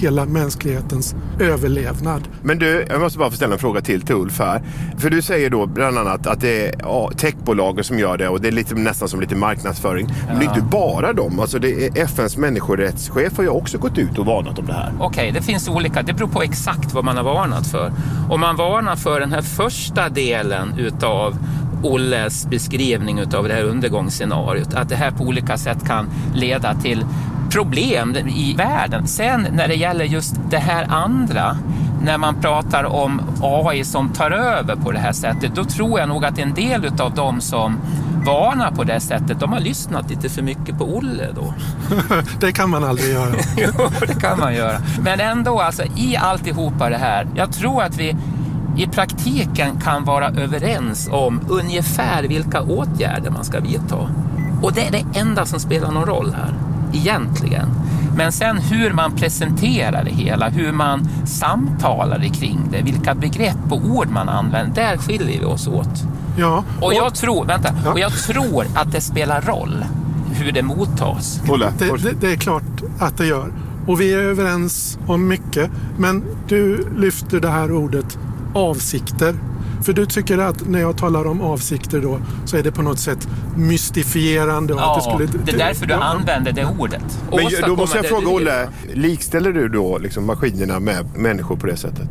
hela mänsklighetens överlevnad. Men du, jag måste bara få ställa en fråga till Ulf här. För du säger då bland annat att det är techbolagen som gör det och det är lite, nästan som lite marknadsföring. Men det är inte bara dem. Alltså det är FNs människorättschef har ju också gått ut och varnat om det här. Okej, det finns olika. Det beror på exakt vad man har varnat för. Om man varnar för den här första delen utav Olles beskrivning utav det här undergångsscenariot, att det här på olika sätt kan leda till problem i världen. Sen när det gäller just det här andra, när man pratar om AI som tar över på det här sättet, då tror jag nog att en del utav dem som varnar på det sättet, de har lyssnat lite för mycket på Olle då. Det kan man aldrig göra. Jo, det kan man göra. Men ändå, alltså, i alltihopa det här, jag tror att vi i praktiken kan vara överens om ungefär vilka åtgärder man ska vidta. Och det är det enda som spelar någon roll här, egentligen. Men sen hur man presenterar det hela, hur man samtalar kring det, vilka begrepp och ord man använder, där skiljer vi oss åt. Ja. Och jag tror, och jag tror att det spelar roll hur det mottas. Det är klart att det gör. Och vi är överens om mycket. Men du lyfter det här ordet avsikter. För du tycker att när jag talar om avsikter då, så är det på något sätt mystifierande. Och Ja, att det är därför du använder det ordet. Men då måste jag fråga Olle, likställer du då liksom maskinerna med människor på det sättet?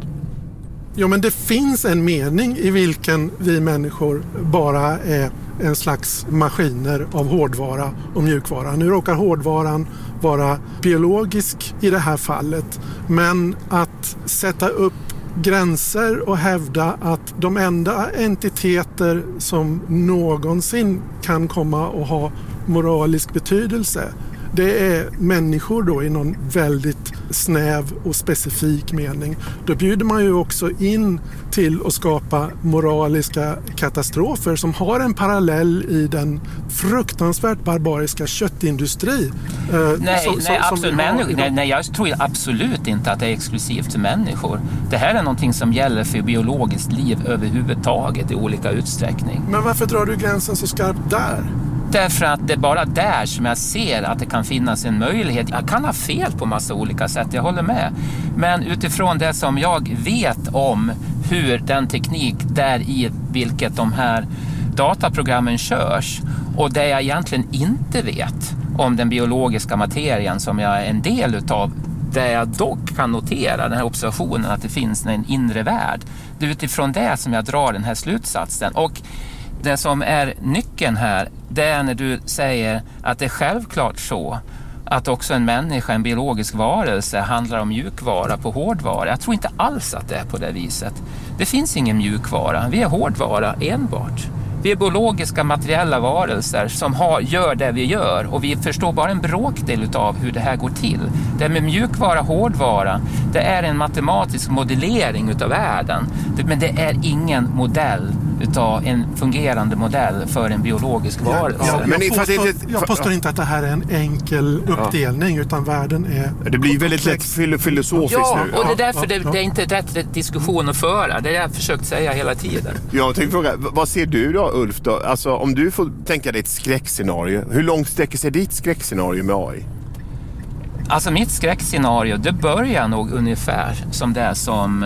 Ja, men det finns en mening i vilken vi människor bara är en slags maskiner av hårdvara och mjukvara. Nu råkar hårdvaran vara biologisk i det här fallet, men att sätta upp gränser och hävda att de enda entiteter som någonsin kan komma att ha moralisk betydelse, det är människor då i någon väldigt snäv och specifik mening. Då bjuder man ju också in till att skapa moraliska katastrofer som har en parallell i den fruktansvärt barbariska köttindustri. Nej, jag tror absolut inte att det är exklusivt för människor. Det här är någonting som gäller för biologiskt liv överhuvudtaget i olika utsträckning. Men varför drar du gränsen så skarpt där? Därför att det är bara där som jag ser att det kan finnas en möjlighet. Jag kan ha fel på massa olika sätt, jag håller med. Men utifrån det som jag vet om hur den teknik där i vilket de här dataprogrammen körs, och det jag egentligen inte vet om den biologiska materien som jag är en del utav, där jag dock kan notera den här observationen att det finns en inre värld. Det är utifrån det som jag drar den här slutsatsen. Och det som är nyckeln här, det är när du säger att det är självklart så att också en människa, en biologisk varelse, handlar om mjukvara på hårdvara. Jag tror inte alls att det är på det viset. Det finns ingen mjukvara. Vi är hårdvara enbart. Vi är biologiska materiella varelser som gör det vi gör, och vi förstår bara en bråkdel av hur det här går till. Det med mjukvara, hårdvara, det är en matematisk modellering utav världen. Men det är ingen modell utav en fungerande modell för en biologisk varelse. Jag påstår inte att det här är en enkel uppdelning, utan världen är... Det blir väldigt lätt filosofiskt nu. Ja, och det är därför det är inte rätt diskussion att föra. Det är det jag försökt säga hela tiden. Jag tänkte fråga, vad ser du då, Ulf? Då? Alltså, om du får tänka dig ett skräckscenario, hur långt sträcker sig ditt skräckscenario med AI? Alltså mitt skräckscenario, det börjar nog ungefär som det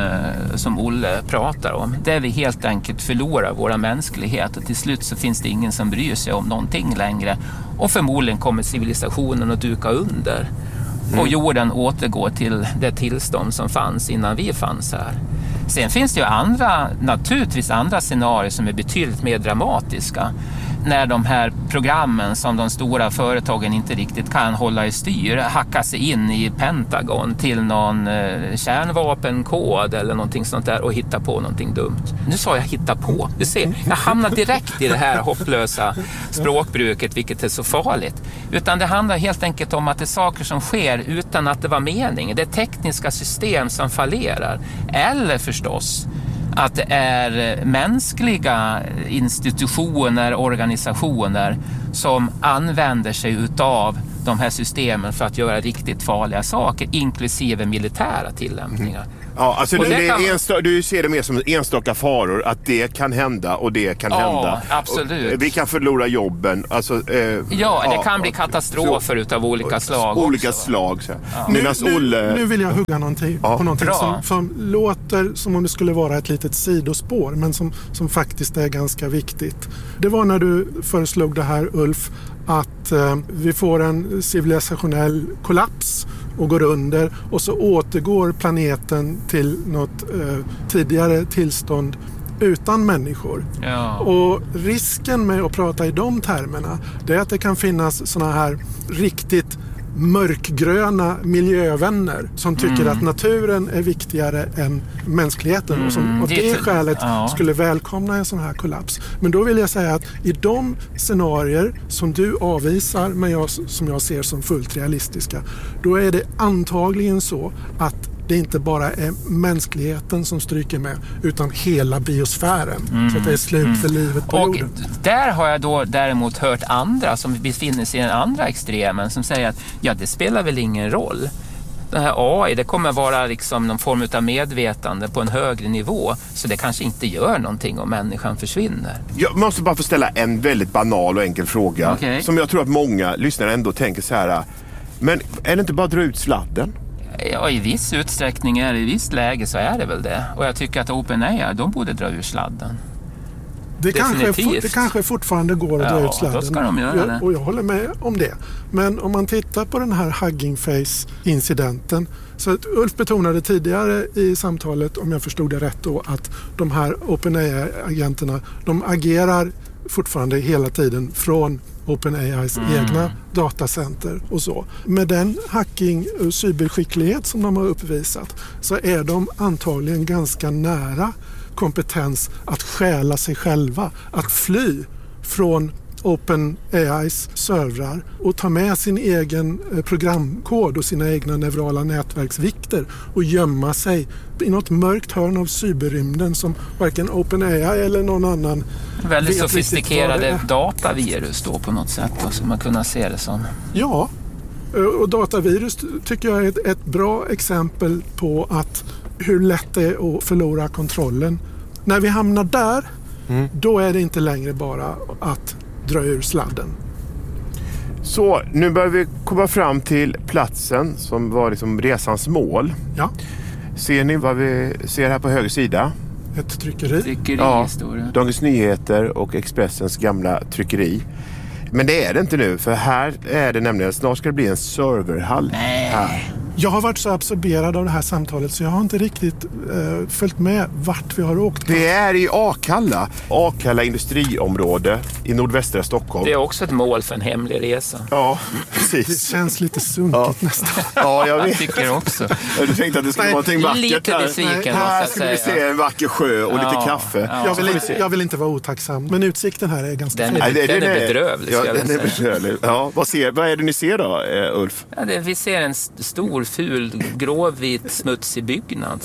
som Olle pratar om. Där vi helt enkelt förlorar våra mänsklighet, och till slut så finns det ingen som bryr sig om någonting längre. Och förmodligen kommer civilisationen att duka under. Och jorden återgår till det tillstånd som fanns innan vi fanns här. Sen finns det ju naturligtvis andra scenarier som är betydligt mer dramatiska. När de här programmen som de stora företagen inte riktigt kan hålla i styr hackar sig in i Pentagon till någon kärnvapenkod eller någonting sånt där och hittar på någonting dumt. Nu sa jag hitta på. Du ser, jag hamnar direkt i det här hopplösa språkbruket, vilket är så farligt. Utan det handlar helt enkelt om att det är saker som sker utan att det var meningen. Det är tekniska system som fallerar. Eller förstås att det är mänskliga institutioner, organisationer som använder sig utav de här systemen för att göra riktigt farliga saker, inklusive militära tillämpningar. Ja, alltså du ser det mer som enstaka faror, att det kan hända och det kan hända. Absolut. Och vi kan förlora jobben. Alltså, det kan bli katastrofer utav olika slag. Olika också. slag. Så. Ja. Nu vill jag hugga på någonting som låter som om det skulle vara ett litet sidospår, men som faktiskt är ganska viktigt. Det var när du föreslog det här, Ulf, att vi får en civilisationell kollaps och går under, och så återgår planeten till något tidigare tillstånd utan människor. Ja. Och risken med att prata i de termerna, det är att det kan finnas såna här riktigt mörkgröna miljövänner som tycker att naturen är viktigare än mänskligheten och som av det skälet skulle välkomna en sån här kollaps. Men då vill jag säga att i de scenarier som du avvisar, men som jag ser som fullt realistiska, då är det antagligen så att det inte bara är mänskligheten som stryker med, utan hela biosfären. Så att det är slut för livet på jorden. Och där har jag då däremot hört andra som befinner sig i den andra extremen som säger att det spelar väl ingen roll. Den här AI, det kommer vara liksom någon form av medvetande på en högre nivå, så det kanske inte gör någonting om människan försvinner. Jag måste bara få ställa en väldigt banal och enkel fråga som jag tror att många lyssnare ändå tänker så här: men är det inte bara att dra ut sladden? Ja, i viss utsträckning i visst läge så är det väl det. Och jag tycker att OpenAI, de borde dra ur sladden. Det kanske fortfarande går att dra ut sladden. Då ska de göra det. Och jag håller med om det. Men om man tittar på den här Hugging Face-incidenten, så att Ulf betonade tidigare i samtalet, om jag förstod det rätt då, att de här OpenAI-agenterna, de agerar fortfarande hela tiden från OpenAIs egna datacenter och så. Med den hacking- och cyberskicklighet som de har uppvisat, så är de antagligen ganska nära kompetens att stjäla sig själva, att fly från OpenAIs servrar och ta med sin egen programkod och sina egna neurala nätverksvikter och gömma sig i något mörkt hörn av cyberrymden som varken OpenAI eller någon annan väldigt sofistikerade datavirus då på något sätt, så man kunna se det som. Ja, och datavirus tycker jag är ett bra exempel på att hur lätt det är att förlora kontrollen. När vi hamnar där, då är det inte längre bara att dra ur sladden. Så nu börjar vi komma fram till platsen som var liksom resans mål. Ja. Ser ni vad vi ser här på höger sida? Ett tryckeri. Står det. Dagens Nyheter och Expressens gamla tryckeri. Men det är det inte nu, för här är det nämligen, snart ska det bli en serverhall här. Jag har varit så absorberad av det här samtalet så jag har inte riktigt följt med vart vi har åkt. Det är i Akalla industriområde i nordvästra Stockholm. Det är också ett mål för en hemlig resa. Ja, precis. Det känns lite sunkigt nästan. Ja, jag vet. Jag tycker också. Du tänkte att det skulle vara någonting vackert lite besviken, här ska vi se en vacker sjö och lite kaffe. Ja. Jag vill inte vara otacksam, men utsikten här är ganska den är bedrövlig. Ja, den är bedrövlig. Ja, vad är det ni ser då, Ulf? Ja, vi ser en stor, ful, gråvit, smutsig byggnad.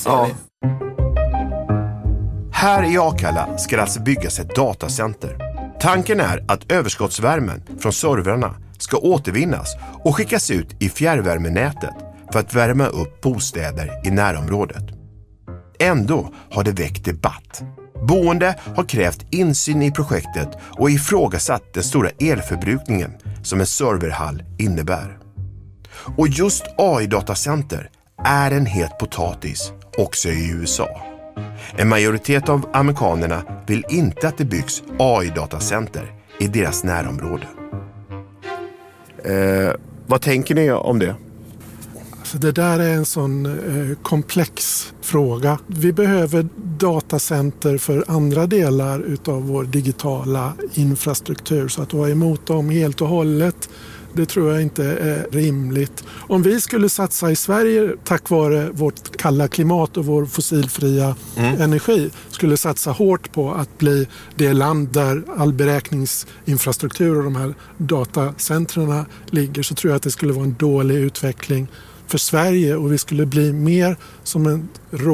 Här i Akalla ska det alltså byggas ett datacenter. Tanken är att överskottsvärmen från servrarna ska återvinnas och skickas ut i fjärrvärmenätet för att värma upp bostäder i närområdet. Ändå har det väckt debatt. Boende har krävt insyn i projektet och ifrågasatt den stora elförbrukningen som en serverhall innebär. Och just AI-datacenter är en het potatis också i USA. En majoritet av amerikanerna vill inte att det byggs AI-datacenter i deras närområde. Vad tänker ni om det? Alltså det där är en sån komplex fråga. Vi behöver datacenter för andra delar utav vår digitala infrastruktur, så att vara emot dem helt och hållet, det tror jag inte är rimligt. Om vi skulle satsa i Sverige tack vare vårt kalla klimat och vår fossilfria energi, skulle satsa hårt på att bli det land där all beräkningsinfrastruktur och de här datacentren ligger, så tror jag att det skulle vara en dålig utveckling för Sverige och vi skulle bli mer som en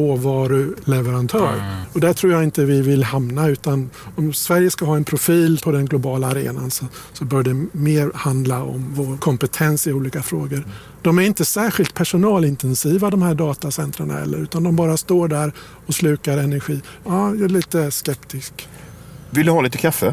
råvaruleverantör. Och där tror jag inte vi vill hamna, utan om Sverige ska ha en profil på den globala arenan så bör det mer handla om vår kompetens i olika frågor. De är inte särskilt personalintensiva de här datacentren heller, utan de bara står där och slukar energi. Ja, jag är lite skeptisk. Vill du ha lite kaffe?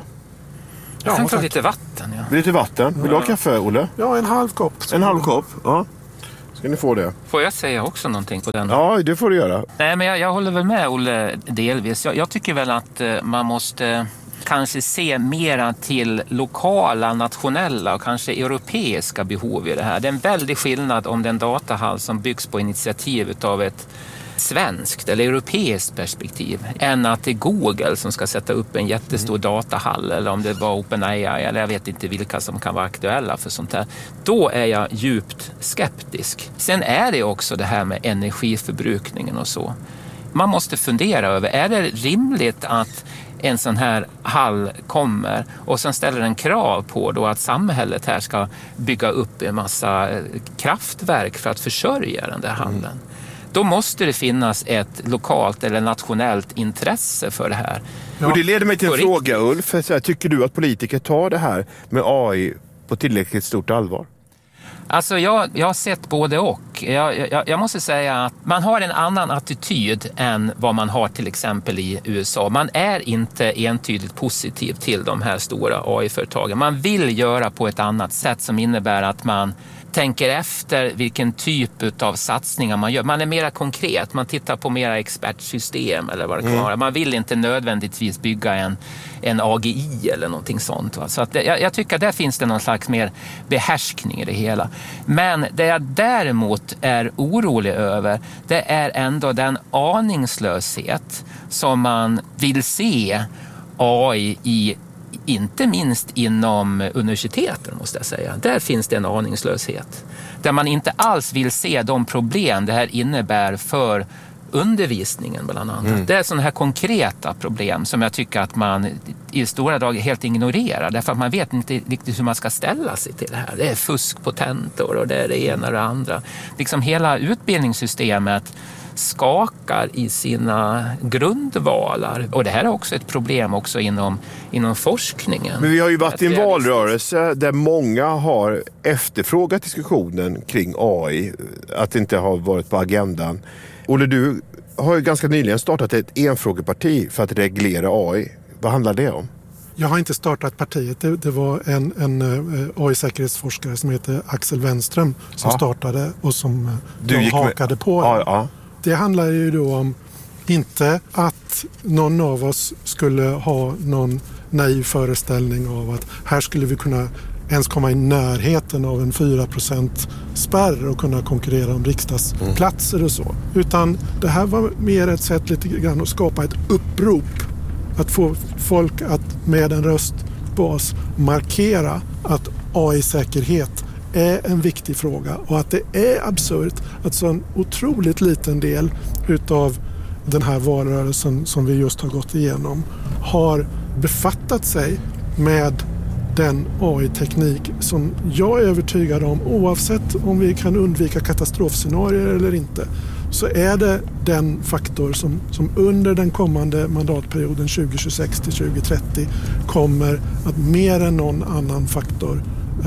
Jag kan ta lite vatten. Ja. Lite vatten. Vill du ha kaffe, Olle? Ja, en halv kopp. En halv kopp, ja. Ska ni få det? Får jag säga också någonting på den? Ja, det får du göra. Nej, men jag håller väl med Olle delvis. Jag tycker väl att man måste kanske se mera till lokala, nationella och kanske europeiska behov i det här. Det är en väldig skillnad om den datahall som byggs på initiativ av ett svenskt eller europeiskt perspektiv än att det är Google som ska sätta upp en jättestor datahall, eller om det var OpenAI, eller jag vet inte vilka som kan vara aktuella för sånt här. Då är jag djupt skeptisk. Sen är det också det här med energiförbrukningen och så. Man måste fundera över, är det rimligt att en sån här hall kommer och sen ställer en krav på då att samhället här ska bygga upp en massa kraftverk för att försörja den där hallen? Då måste det finnas ett lokalt eller nationellt intresse för det här. Ja. Och det leder mig till en fråga, Ulf. Tycker du att politiker tar det här med AI på tillräckligt stort allvar? Alltså jag har sett både och. Jag måste säga att man har en annan attityd än vad man har till exempel i USA. Man är inte entydigt positiv till de här stora AI-företagen. Man vill göra på ett annat sätt som innebär att man tänker efter vilken typ av satsningar man gör. Man är mera konkret. Man tittar på mera expertsystem eller vad det kan vara. Man vill inte nödvändigtvis bygga en AGI eller någonting sånt. Va? Så att jag tycker att där finns det någon slags mer behärskning i det hela. Men det jag däremot är orolig över, det är ändå den aningslöshet som man vill se AI i, inte minst inom universiteten måste jag säga. Där finns det en aningslöshet. Där man inte alls vill se de problem det här innebär för undervisningen bland annat. Det är sådana här konkreta problem som jag tycker att man i stora drag helt ignorerar. Därför att man vet inte riktigt hur man ska ställa sig till det här. Det är fusk på tentor och det är det ena och det andra. Liksom hela utbildningssystemet skakar i sina grundvalar. Och det här är också ett problem också inom forskningen. Men vi har ju varit i en valrörelse där många har efterfrågat diskussionen kring AI. Att det inte har varit på agendan. Olle, du har ju ganska nyligen startat ett enfrågeparti för att reglera AI. Vad handlar det om? Jag har inte startat partiet. Det var en AI-säkerhetsforskare som heter Axel Wenström som startade och som hakade på. Ja. Det handlar ju då om inte att någon av oss skulle ha någon naiv föreställning av att här skulle vi kunna ens komma i närheten av en 4% spärr och kunna konkurrera om riksdagsplatser och så. Utan det här var mer ett sätt lite grann att skapa ett upprop. Att få folk att med en röstbas markera att AI-säkerhet är en viktig fråga och att det är absurt att så en otroligt liten del utav den här valrörelsen som vi just har gått igenom har befattat sig med den AI-teknik som jag är övertygad om, oavsett om vi kan undvika katastrofscenarier eller inte, så är det den faktor som under den kommande mandatperioden 2026 till 2030 kommer att mer än någon annan faktor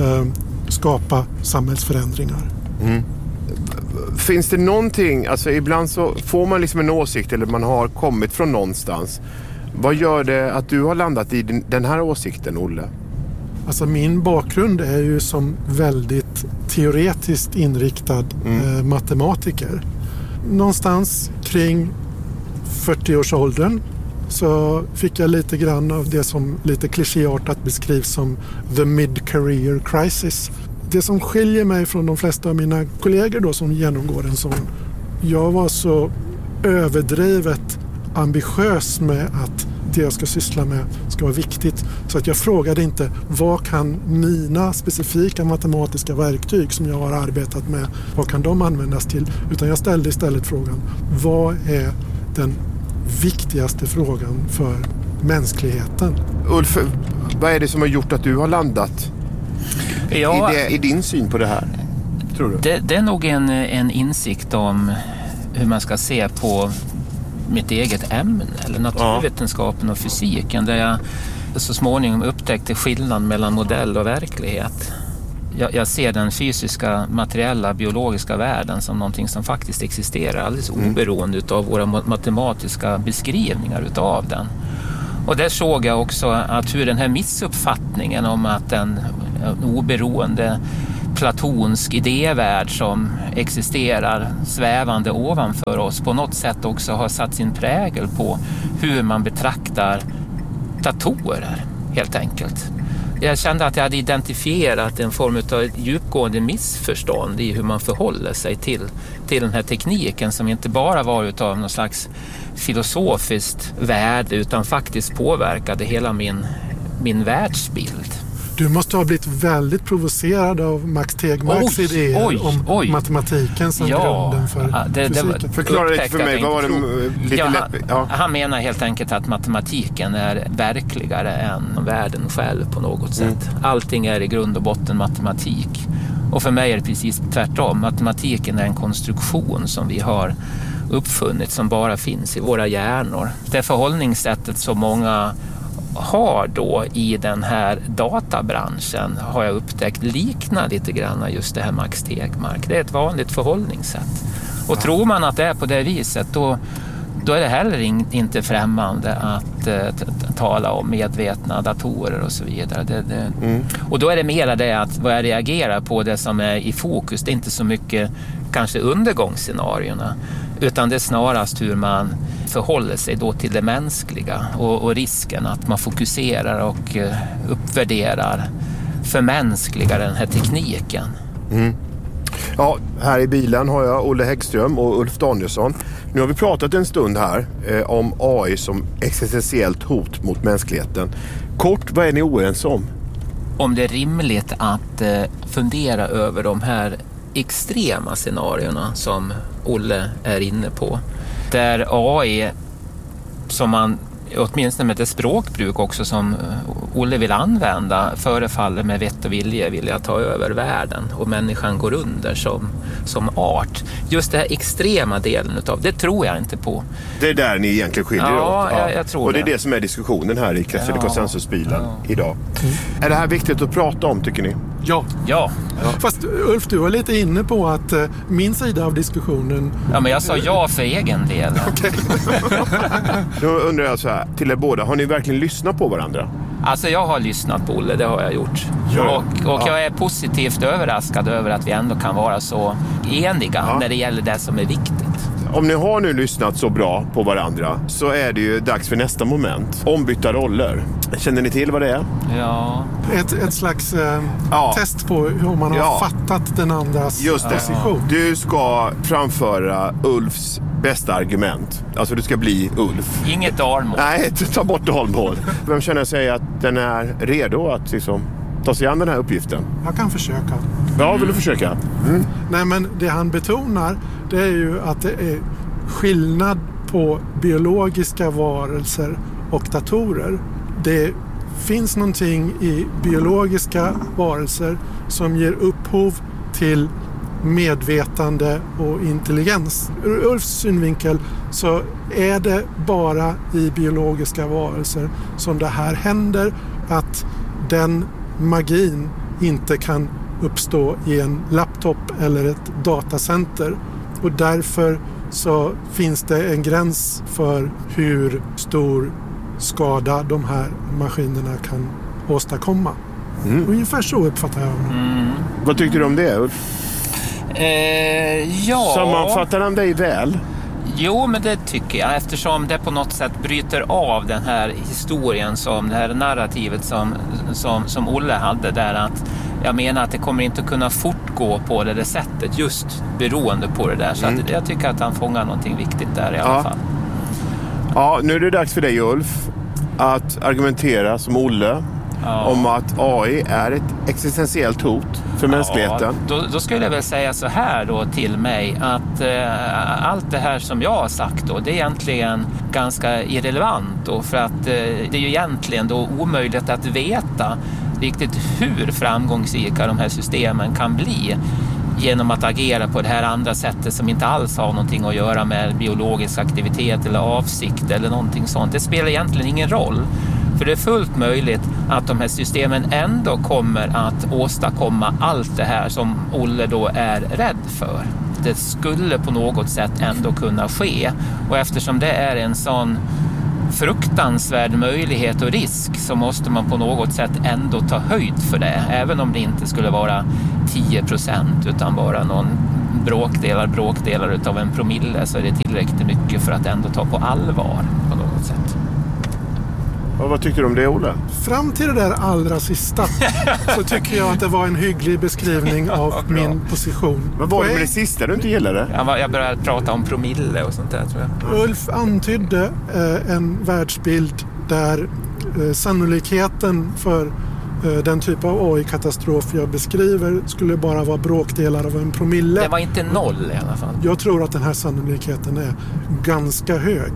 skapa samhällsförändringar. Finns det någonting, alltså ibland så får man liksom en åsikt eller man har kommit från någonstans. Vad gör det att du har landat i den här åsikten, Olle? Alltså min bakgrund är ju som väldigt teoretiskt inriktad matematiker. Någonstans kring 40-årsåldern så fick jag lite grann av det som lite klichéartat beskrivs som the mid-career crisis. Det som skiljer mig från de flesta av mina kollegor då som genomgår en sån. Jag var så överdrivet ambitiös med att det jag ska syssla med ska vara viktigt. Så att jag frågade inte vad kan mina specifika matematiska verktyg som jag har arbetat med, vad kan de användas till? Utan jag ställde istället frågan, vad är den viktigaste frågan för mänskligheten? Ulf, vad är det som har gjort att du har landat i din syn på det här? tror du? Det är nog en insikt om hur man ska se på mitt eget ämne, eller naturvetenskapen och fysiken, där jag så småningom upptäckte skillnaden mellan modell och verklighet. Jag ser den fysiska, materiella, biologiska världen som någonting som faktiskt existerar alldeles oberoende av våra matematiska beskrivningar utav den. Och där såg jag också att hur den här missuppfattningen om att en oberoende platonsk idévärld som existerar svävande ovanför oss på något sätt också har satt sin prägel på hur man betraktar datorer, helt enkelt. Jag kände att jag hade identifierat en form av djupgående missförstånd i hur man förhåller sig till den här tekniken, som inte bara var utav någon slags filosofiskt värde utan faktiskt påverkade hela min världsbild. Du måste ha blivit väldigt provocerad av Max Tegmarks idéer om matematiken som grunden för fysiken. Förklara lite för mig, vad var det lite Han menar helt enkelt att matematiken är verkligare än världen själv på något sätt. Allting är i grund och botten matematik. Och för mig är det precis tvärtom. Matematiken är en konstruktion som vi har uppfunnit, som bara finns i våra hjärnor. Det förhållningssättet som många har då i den här databranschen, har jag upptäckt, liknar lite grann just det här Max Tegmark. Det är ett vanligt förhållningssätt. Och tror man att det är på det viset, då är det heller inte främmande att tala om medvetna datorer och så vidare. Och då är det mera det att vad jag reagerar på, det som är i fokus, det är inte så mycket kanske undergångsscenarierna, utan det är snarast hur man förhåller sig då till det mänskliga och risken att man fokuserar och uppvärderar, förmänskligar den här tekniken. Ja, här i bilen har jag Olle Häggström och Ulf Danielsson. Nu har vi pratat en stund här om AI som existentiellt hot mot mänskligheten. Kort, vad är ni oense om? Om det är rimligt att fundera över de här extrema scenarierna som Olle är inne på. Där AI, som man åtminstone med det språkbruk också som Olle vill använda, förefaller med vett och vilja ta över världen och människan går under som art. Just det här extrema delen utav det tror jag inte på. Det är där ni egentligen skiljer åt. Ja, jag tror och det är det som är diskussionen här i Kretsade konsensusbilen idag. Är det här viktigt att prata om, tycker ni? Ja. Fast Ulf, du var lite inne på att min sida av diskussionen... Ja, men jag sa ja för egen del. Okej. Då undrar jag så här, till er båda, har ni verkligen lyssnat på varandra? Alltså jag har lyssnat på Olle, det har jag gjort. Och jag är positivt överraskad över att vi ändå kan vara så eniga när det gäller det som är viktigt. Om ni har nu lyssnat så bra på varandra så är det ju dags för nästa moment. Ombytta roller. Känner ni till vad det är? Ja. Ett slags test på hur man har fattat den andras position. Du ska framföra Ulfs bästa argument. Alltså du ska bli Ulf. Inget dalmål. Nej, ta bort dalmål. Vem känner sig att den är redo att liksom ta sig an den här uppgiften? Jag kan försöka. Ja, vill du försöka? Nej, men det han betonar, det är ju att det är skillnad på biologiska varelser och datorer. Det finns någonting i biologiska varelser som ger upphov till medvetande och intelligens. Ur Ulfs synvinkel så är det bara i biologiska varelser som det här händer, att den magin inte kan uppstå i en laptop eller ett datacenter. Och därför så finns det en gräns för hur stor skada de här maskinerna kan åstadkomma. Ungefär så uppfattar jag det. Vad tyckte du om det, Ulf? Sammanfattar han dig väl? Jo, men det tycker jag, eftersom det på något sätt bryter av den här historien, som det här narrativet som Olle hade där, att jag menar att det kommer inte att kunna fortgå på det sättet just beroende på det där. Så att jag tycker att han fångar någonting viktigt där i alla fall. Ja, nu är det dags för dig, Ulf, att argumentera som Olle om att AI är ett existentiellt hot för mänskligheten. Då skulle jag väl säga så här då till mig, att allt det här som jag har sagt då, det är egentligen ganska irrelevant då, för att det är ju egentligen då omöjligt att veta riktigt hur framgångsrika de här systemen kan bli genom att agera på det här andra sättet som inte alls har någonting att göra med biologisk aktivitet eller avsikt eller någonting sånt. Det spelar egentligen ingen roll. För det är fullt möjligt att de här systemen ändå kommer att åstadkomma allt det här som Olle då är rädd för. Det skulle på något sätt ändå kunna ske. Och eftersom det är en sån fruktansvärd möjlighet och risk så måste man på något sätt ändå ta höjd för det. Även om det inte skulle vara 10% utan bara någon bråkdelar utav en promille, så är det tillräckligt mycket för att ändå ta på allvar på något sätt. Och vad tycker du om det, Olle? Fram till det där allra sista så tycker jag att det var en hygglig beskrivning av min position. Vad var det med det sista du inte gillade? Jag började prata om promille och sånt där, tror jag. Ulf antydde en världsbild där sannolikheten för den typ av AI-katastrof jag beskriver skulle bara vara bråkdelar av en promille. Det var inte 0 i alla fall. Jag tror att den här sannolikheten är ganska hög.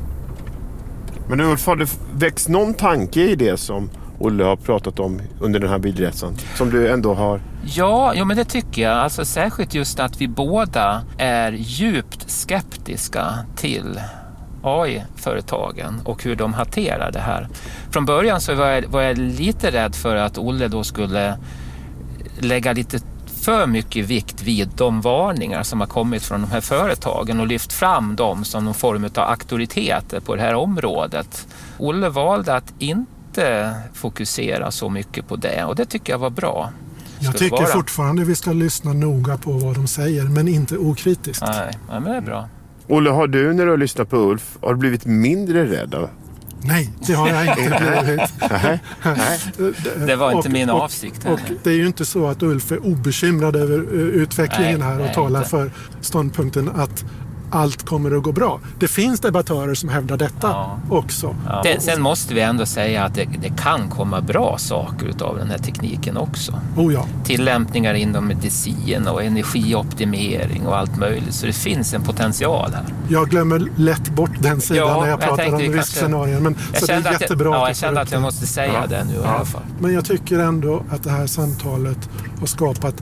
Men Ulf, har det växt någon tanke i det som Olle har pratat om under den här bilresan? Som du ändå har... Ja, men det tycker jag. Alltså särskilt just att vi båda är djupt skeptiska till AI-företagen och hur de hanterar det här. Från början så var jag lite rädd för att Olle då skulle lägga lite för mycket vikt vid de varningar som har kommit från de här företagen och lyft fram dem som någon form av auktoriteter på det här området. Olle valde att inte fokusera så mycket på det och det tycker jag var bra. Jag tycker fortfarande vi ska lyssna noga på vad de säger, men inte okritiskt. Nej, men det är bra. Olle, har du när du har lyssnat på Ulf, har du blivit mindre rädd? Nej, det har jag inte blivit. Det var inte min avsikt. Och det är ju inte så att Ulf är obekymrad över utvecklingen här och talar för ståndpunkten att allt kommer att gå bra. Det finns debattörer som hävdar detta också. Ja. Sen måste vi ändå säga att det kan komma bra saker av den här tekniken också. Tillämpningar inom medicin och energioptimering och allt möjligt. Så det finns en potential här. Jag glömmer lätt bort den sidan när jag pratar om riskscenarier. Men så det är jättebra. Jag kände att jag måste säga det nu i alla fall. Men jag tycker ändå att det här samtalet har skapat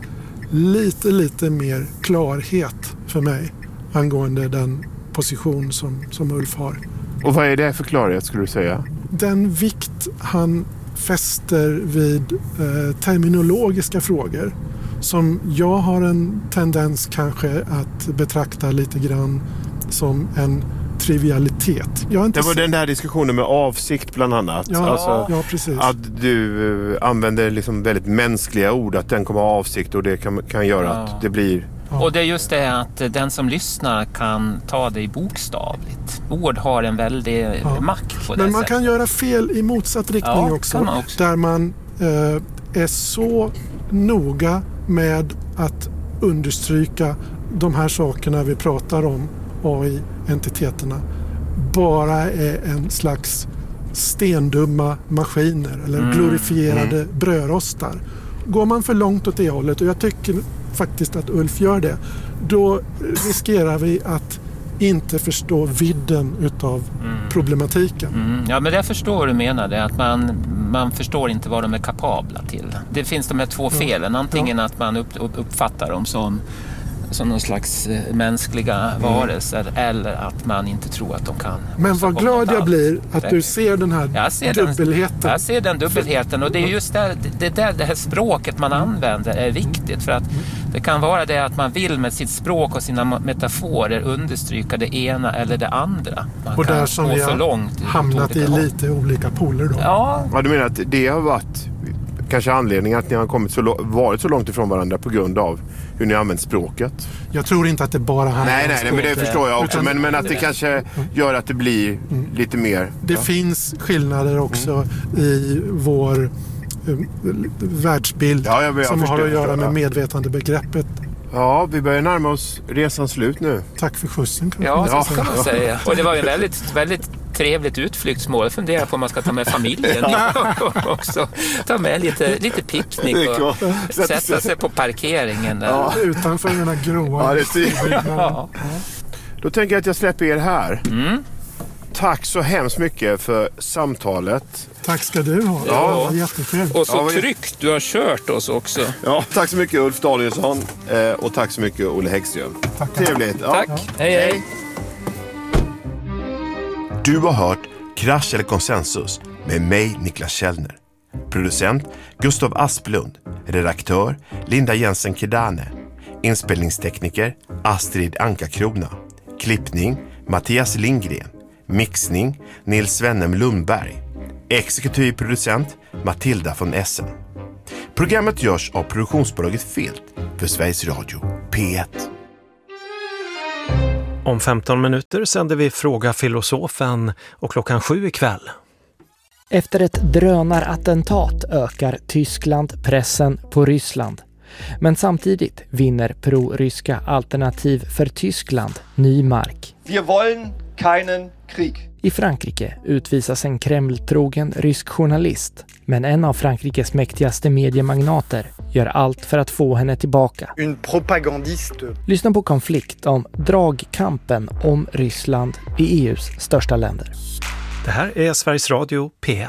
lite mer klarhet för mig angående den position som Ulf har. Och vad är det för klarhet skulle du säga? Den vikt han fäster vid terminologiska frågor som jag har en tendens kanske att betrakta lite grann som en trivialitet. Det var den där diskussionen med avsikt bland annat. Ja, precis. Att du använder liksom väldigt mänskliga ord, att den kommer ha avsikt och det kan göra att det blir... Och det är just det att den som lyssnar kan ta det bokstavligt. Ord har en väldig makt på det. Men man kan göra fel i motsatt riktning också. Där man är så noga med att understryka de här sakerna vi pratar om, AI-entiteterna, bara är en slags stendumma maskiner eller glorifierade brödrostar. Går man för långt åt det hållet, och jag tycker faktiskt att Ulf gör det, då riskerar vi att inte förstå vidden utav problematiken. Ja, men jag förstår vad du menar. Det att man förstår inte vad de är kapabla till. Det finns de här två felen. Antingen att man uppfattar dem som någon slags mänskliga varelser eller att man inte tror att de kan. Men vad glad jag blir att du ser den här dubbelheten. Jag ser den dubbelheten, och det är just det här språket man använder är viktigt, för att det kan vara det att man vill med sitt språk och sina metaforer understryka det ena eller det andra. Man och där som vi har hamnat i lite olika poler då. Ja, du menar att det har varit kanske anledningen att ni har varit så långt ifrån varandra på grund av hur ni använt språket? Jag tror inte att det bara handlar om språket. Nej, men det förstår jag också. Men att det kanske gör att det blir lite mer... Det finns skillnader också i vår världsbild som har att göra med medvetandebegreppet. Ja, vi börjar närma oss resans slut nu. Tack för skjutsen. Ja, så ska man säga. Och det var ju väldigt trevligt utflyktsmål. Fundera på om man ska ta med familjen också. Ta med lite picknick och sätta sig på parkeringen där. Ja, utanför den här gråa. Ja. Då tänker jag att jag släpper er här. Tack så hemskt mycket för samtalet. Tack ska du ha. Ja. Ja, jättekul. Och så tryggt du har kört oss också. Ja, tack så mycket Ulf Danielsson och tack så mycket Olle Häggström. Tack. Trevligt. Ja. Tack. Hej, hej. Du har hört Krasch eller konsensus med mig, Niklas Källner. Producent Gustav Asplund. Redaktör Linda Jensen Kidane. Inspelningstekniker Astrid Anka-Krona. Klippning Mattias Lindgren. Mixning Nils Svennem Lundberg. Exekutiv producent Matilda von Essen. Programmet görs av produktionsbolaget Filt för Sveriges Radio P1. Om 15 minuter sänder vi Fråga filosofen och 7:00 ikväll. Efter ett drönarattentat ökar Tyskland pressen på Ryssland. Men samtidigt vinner pro-ryska Alternativ för Tyskland ny mark. Vi wollen keinen Krieg. I Frankrike utvisas en Kreml-trogen rysk journalist. Men en av Frankrikes mäktigaste mediemagnater gör allt för att få henne tillbaka. En propagandiste. Lyssna på Konflikt om dragkampen om Ryssland i EUs största länder. Det här är Sveriges Radio P1.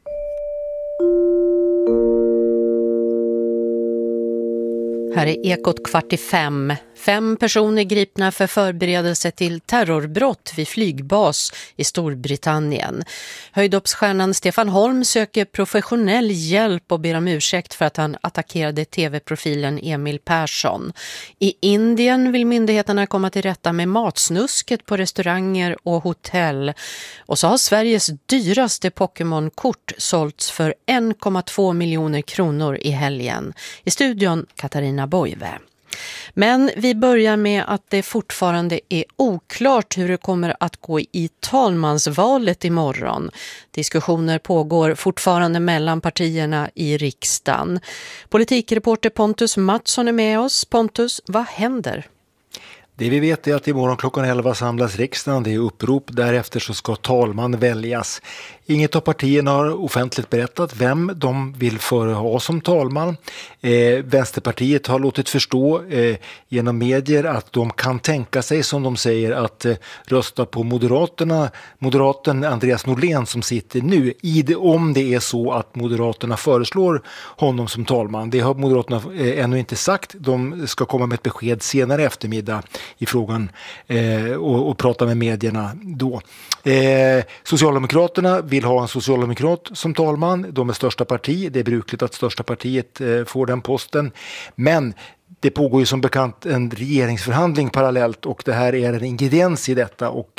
Här är Ekot 4:45. 5 personer gripna för förberedelse till terrorbrott vid flygbas i Storbritannien. Höjdhoppsstjärnan Stefan Holm söker professionell hjälp och ber om ursäkt för att han attackerade tv-profilen Emil Persson. I Indien vill myndigheterna komma till rätta med matsnusket på restauranger och hotell. Och så har Sveriges dyraste Pokémon-kort sålts för 1,2 miljoner kronor i helgen. I studion Katarina Boive. Men vi börjar med att det fortfarande är oklart hur det kommer att gå i talmansvalet imorgon. Diskussioner pågår fortfarande mellan partierna i riksdagen. Politikreporter Pontus Mattsson är med oss. Pontus, vad händer? Det vi vet är att imorgon klockan 11 samlas riksdagen, det är upprop, därefter så ska talman väljas. Inget av partierna har offentligt berättat vem de vill ha som talman. Vänsterpartiet har låtit förstå genom medier att de kan tänka sig, som de säger, att rösta på moderaten Andreas Norlén som sitter nu, om det är så att Moderaterna föreslår honom som talman. Det har Moderaterna ännu inte sagt. De ska komma med ett besked senare eftermiddag i frågan och prata med medierna då. Socialdemokraterna vill ha en socialdemokrat som talman. De är största parti. Det är brukligt att största partiet får den posten. Men det pågår ju som bekant en regeringsförhandling parallellt och det här är en ingrediens i detta. Och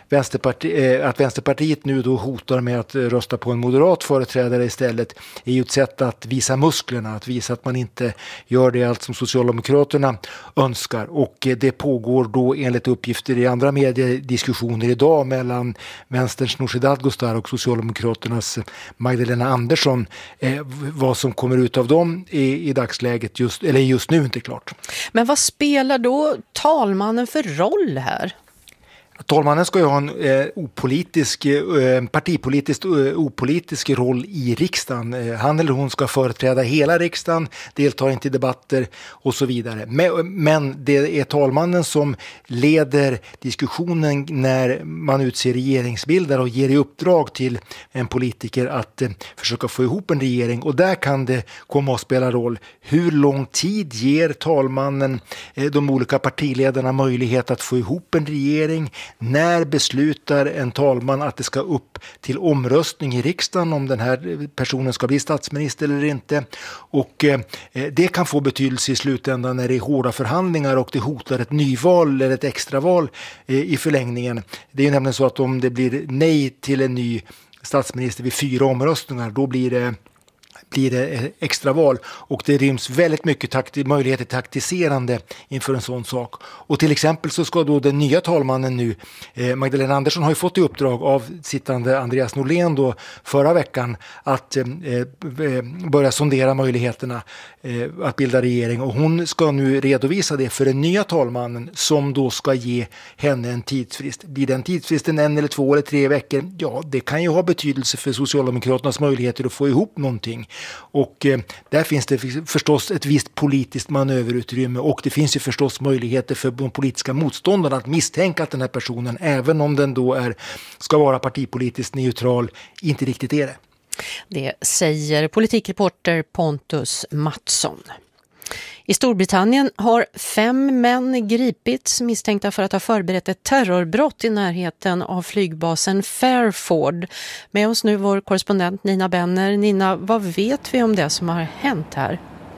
att Vänsterpartiet nu då hotar med att rösta på en moderat företrädare istället är ju ett sätt att visa musklerna, att visa att man inte gör det allt som Socialdemokraterna önskar. Och det pågår då enligt uppgifter i andra mediediskussioner idag mellan Vänsterns Nooshi Dadgostar och Socialdemokraternas Magdalena Andersson. Vad som kommer ut av dem i dagsläget just nu inte klart. Men vad spelar då talmannen för roll här? Talmannen ska ju ha en partipolitiskt opolitisk roll i riksdagen. Han eller hon ska företräda hela riksdagen, deltar inte i debatter och så vidare. Men det är talmannen som leder diskussionen när man utser regeringsbildare och ger i uppdrag till en politiker att försöka få ihop en regering. Och där kan det komma att spela roll. Hur lång tid ger talmannen de olika partiledarna möjlighet att få ihop en regering? När beslutar en talman att det ska upp till omröstning i riksdagen om den här personen ska bli statsminister eller inte? Och det kan få betydelse i slutändan när det är hårda förhandlingar och det hotar ett nyval eller ett extraval i förlängningen. Det är ju nämligen så att om det blir nej till en ny statsminister vid 4 omröstningar, då blir det extraval och det ryms väldigt mycket möjligheter till taktiserande inför en sån sak. Och till exempel så ska då den nya talmannen nu, Magdalena Andersson har ju fått i uppdrag av sittande Andreas Norlén då förra veckan att börja sondera möjligheterna att bilda regering och hon ska nu redovisa det för den nya talmannen som då ska ge henne en tidsfrist. Blir den tidsfristen 1 eller 2 eller 3 veckor? Ja, det kan ju ha betydelse för Socialdemokraternas möjligheter att få ihop någonting. Och där finns det förstås ett visst politiskt manöverutrymme och det finns ju förstås möjligheter för de politiska motståndarna att misstänka att den här personen, även om den då ska vara partipolitiskt neutral, inte riktigt är det. Det säger politikreporter Pontus Mattsson. I Storbritannien har 5 män gripits misstänkta för att ha förberett ett terrorbrott i närheten av flygbasen Fairford. Med oss nu vår korrespondent Nina Benner. Nina, vad vet vi om det som har hänt här?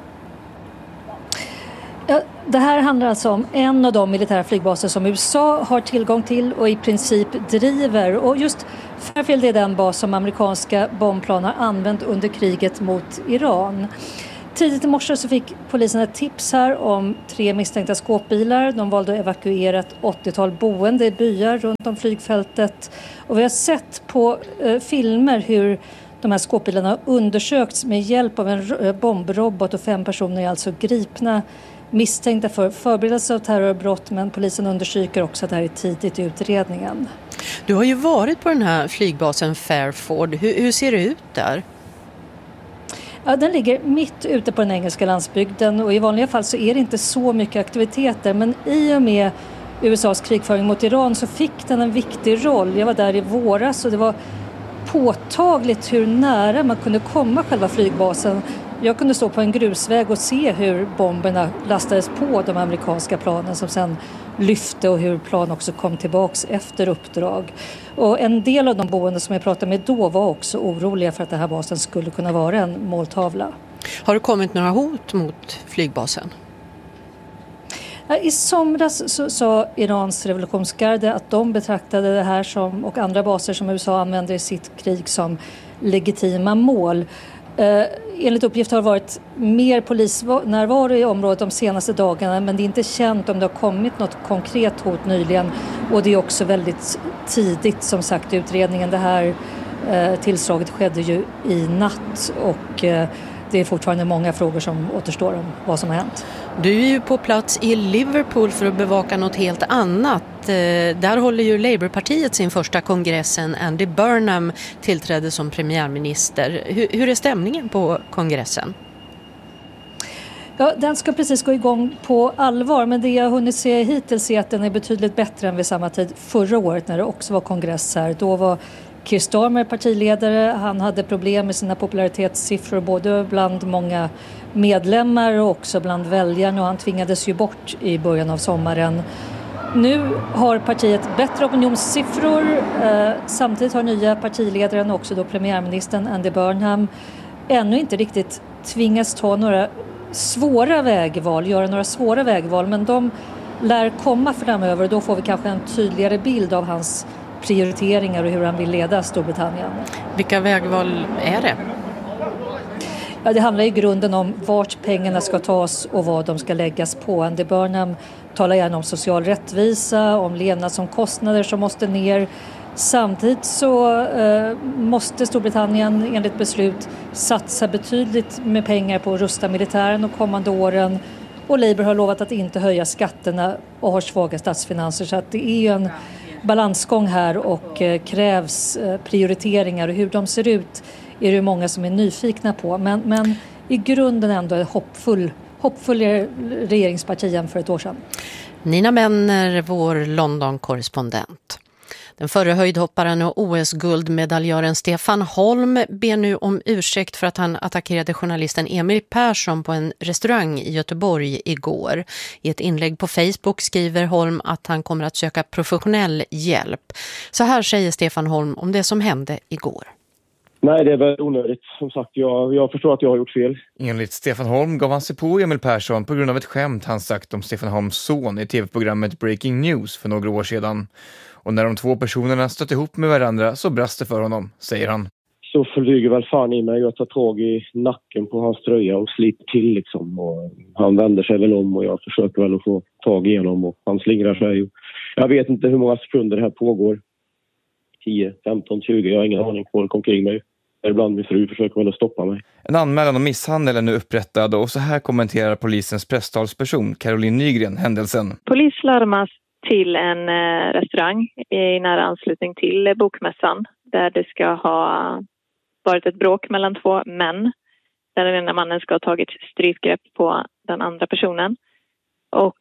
Ja, det här handlar alltså om en av de militära flygbaser som USA har tillgång till och i princip driver. Och just Fairfield är den bas som amerikanska bombplan har använt under kriget mot Iran. Tidigt i morse så fick polisen ett tips här om 3 misstänkta skåpbilar. De valde att evakuera ett 80-tal boende i byar runt om flygfältet. Och vi har sett på filmer hur de här skåpbilarna har undersökts med hjälp av en bombrobot och 5 personer är alltså gripna misstänkta för förberedelse av terrorbrott, men polisen undersöker också att det här är tidigt i utredningen. Du har ju varit på den här flygbasen Fairford. Hur ser det ut där? Ja, den ligger mitt ute på den engelska landsbygden och i vanliga fall så är det inte så mycket aktiviteter, men i och med USAs krigföring mot Iran så fick den en viktig roll. Jag var där i våras och det var påtagligt hur nära man kunde komma själva flygbasen. Jag kunde stå på en grusväg och se hur bomberna lastades på de amerikanska planen som sen lyfte och hur plan också kom tillbaks efter uppdrag. Och en del av de boende som jag pratade med då var också oroliga för att den här basen skulle kunna vara en måltavla. Har det kommit några hot mot flygbasen? I somras så sa Irans revolutionsgarde att de betraktade det här som, och andra baser som USA använder i sitt krig som legitima mål. Enligt uppgift har det varit mer polisnärvaro i området de senaste dagarna, men det är inte känt om det har kommit något konkret hot nyligen, och det är också väldigt tidigt som sagt i utredningen. Det här tillslaget skedde ju i natt och det är fortfarande många frågor som återstår om vad som har hänt. Du är ju på plats i Liverpool för att bevaka något helt annat. Där håller ju Labourpartiet sin första kongressen. Andy Burnham tillträdde som premiärminister. Hur är stämningen på kongressen? Ja, den ska precis gå igång på allvar, men det jag har hunnit se hittills är att den är betydligt bättre än vid samma tid förra året när det också var kongress här. Då var Keir Starmer partiledare. Han hade problem med sina popularitetssiffror både bland många medlemmar och också bland väljarna, och han tvingades ju bort i början av sommaren. Nu har partiet bättre opinionssiffror. Samtidigt har nya partiledaren och också då premiärministern Andy Burnham ännu inte riktigt tvingats ta några svåra vägval, men de lär komma framöver och då får vi kanske en tydligare bild av hans prioriteringar och hur han vill leda Storbritannien. Vilka vägval är det? Ja, det handlar i grunden om vart pengarna ska tas och vad de ska läggas på. Andy Burnham talar gärna om social rättvisa, om levnadsomkostnader som måste ner. Samtidigt så måste Storbritannien enligt beslut satsa betydligt med pengar på att rusta militären de kommande åren. Och Labour har lovat att inte höja skatterna och har svaga statsfinanser, så att det är ju en balansgång här och krävs prioriteringar, och hur de ser ut är det många som är nyfikna på. Men i grunden ändå är hoppfull regeringsparti än för ett år sedan. Nina Benner, vår London-korrespondent. Den förre höjdhopparen och OS-guldmedaljören Stefan Holm ber nu om ursäkt för att han attackerade journalisten Emil Persson på en restaurang i Göteborg igår. I ett inlägg på Facebook skriver Holm att han kommer att söka professionell hjälp. Så här säger Stefan Holm om det som hände igår. Nej, det är väl onödigt. Som sagt, jag förstår att jag har gjort fel. Enligt Stefan Holm gav han sig på Emil Persson på grund av ett skämt han sagt om Stefan Holms son i tv-programmet Breaking News för några år sedan. Och när de 2 personerna stötte ihop med varandra så brast det för honom, säger han. Så flyger väl fan i mig. Jag tar tag i nacken på hans tröja och sliter till liksom. Och han vänder sig väl om och jag försöker väl att få tag i honom och han slingrar sig. Jag vet inte hur många sekunder det här pågår. 10, 15, 20, jag har ingen aning. Folk omkring mig. Ibland min fru försöker väl att stoppa mig. En anmälan om misshandel är nu upprättad och så här kommenterar polisens presstalsperson Caroline Nygren händelsen. Polis larmas till en restaurang i nära anslutning till bokmässan där det ska ha varit ett bråk mellan 2 män. Där den ena mannen ska ha tagit strypgrepp på den andra personen. Och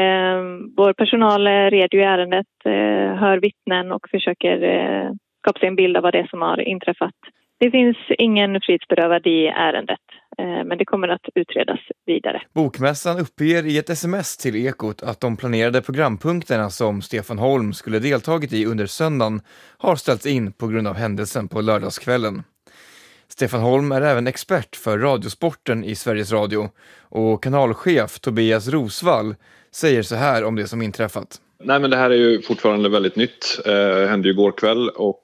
vår personal reder ju ärendet, hör vittnen och försöker skapa sig en bild av vad det är som har inträffat. Det finns ingen frihetsberövad i ärendet, men det kommer att utredas vidare. Bokmässan uppger i ett sms till Ekot att de planerade programpunkterna som Stefan Holm skulle deltagit i under söndagen har ställts in på grund av händelsen på lördagskvällen. Stefan Holm är även expert för radiosporten i Sveriges Radio och kanalchef Tobias Rosvall säger så här om det som inträffat. Nej, men det här är ju fortfarande väldigt nytt. Det hände ju igår kväll och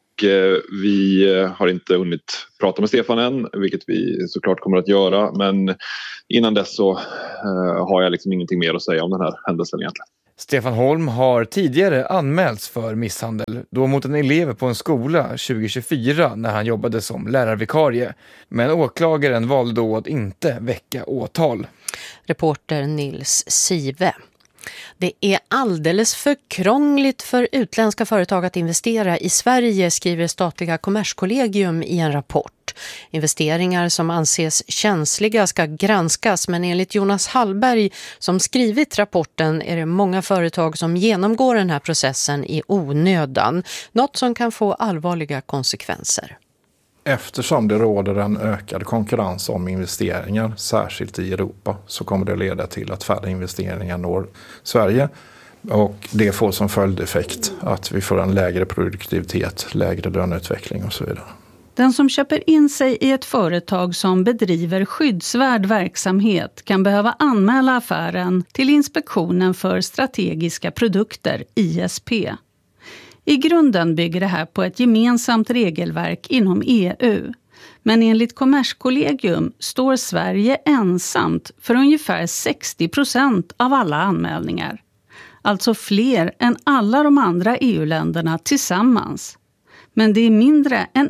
vi har inte hunnit prata med Stefan än, vilket vi såklart kommer att göra. Men innan dess så har jag liksom ingenting mer att säga om den här händelsen egentligen. Stefan Holm har tidigare anmälts för misshandel, då mot en elev på en skola 2024 när han jobbade som lärarvikarie. Men åklagaren valde då att inte väcka åtal. Reporter Nils Sive. Det är alldeles för krångligt för utländska företag att investera i Sverige, skriver statliga Kommerskollegium i en rapport. Investeringar som anses känsliga ska granskas, men enligt Jonas Hallberg som skrivit rapporten är det många företag som genomgår den här processen i onödan, något som kan få allvarliga konsekvenser. Eftersom det råder en ökad konkurrens om investeringar, särskilt i Europa, så kommer det leda till att färre investeringar når Sverige. Och det får som följdeffekt att vi får en lägre produktivitet, lägre löneutveckling och så vidare. Den som köper in sig i ett företag som bedriver skyddsvärd verksamhet kan behöva anmäla affären till Inspektionen för strategiska produkter, ISP. I grunden bygger det här på ett gemensamt regelverk inom EU. Men enligt Kommerskollegium står Sverige ensamt för ungefär 60% av alla anmälningar. Alltså fler än alla de andra EU-länderna tillsammans. Men det är mindre än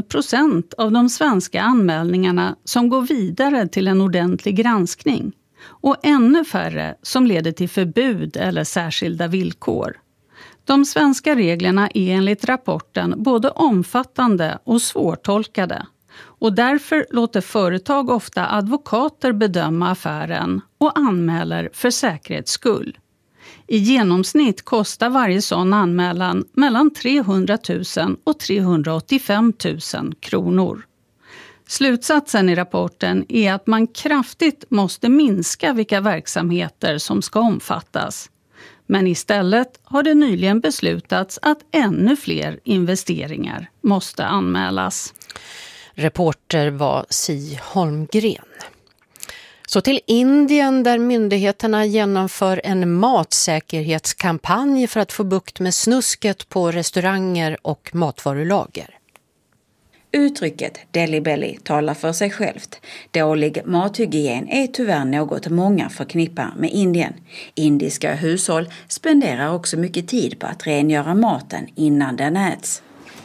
1% av de svenska anmälningarna som går vidare till en ordentlig granskning. Och ännu färre som leder till förbud eller särskilda villkor. De svenska reglerna är enligt rapporten både omfattande och svårtolkade. Och därför låter företag ofta advokater bedöma affären och anmäler för säkerhets skull. I genomsnitt kostar varje sån anmälan mellan 300 000 och 385 000 kronor. Slutsatsen i rapporten är att man kraftigt måste minska vilka verksamheter som ska omfattas. Men istället har det nyligen beslutats att ännu fler investeringar måste anmälas. Reporter var Si Holmgren. Så till Indien där myndigheterna genomför en matsäkerhetskampanj för att få bukt med snusket på restauranger och matvarulager. Uttrycket Delhi Belly talar för sig självt. Dålig mathygien är tyvärr något många förknippar med Indien. Indiska hushåll spenderar också mycket tid på att rengöra maten innan den äts.